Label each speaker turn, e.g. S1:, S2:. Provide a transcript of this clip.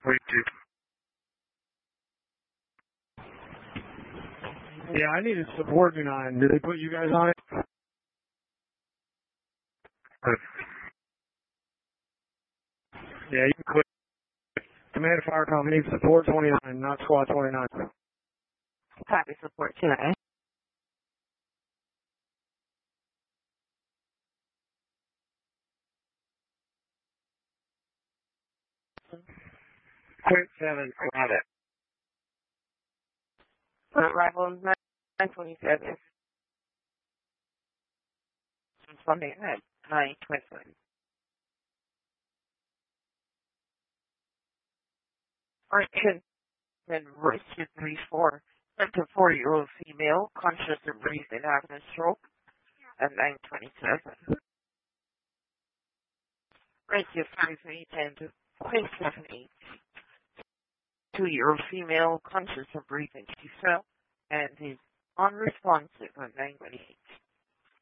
S1: Wait, two.
S2: Yeah, I needed support 9. Did they put you guys on it? Yeah, you can quit. Command Fire Company, support 29, not squad 29.
S3: Copy, support 29.
S1: Quit 7, Rabbit.
S3: Rifle 927. Sunday at 927. Alright, then Richard 34. That's a 40-year-old female, conscious of breathing after a stroke at 927. Richard 33, 10 to 578. 2-year-old female, conscious of breathing. She fell and is unresponsive at 928.